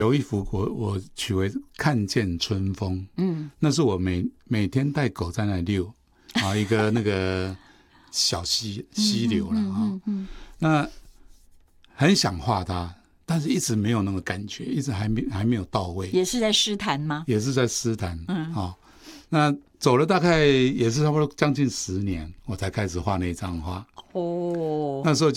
有一幅我取为看见春风，那是我每天带狗在那溜啊，一个那个小溪流了啊，那很想画它，但是一直没有那个感觉，一直还没有到位。 也是在诗坛吗？ 也是在诗坛，那走了大概也是差不多将近10年，我才开始画那张画。那时候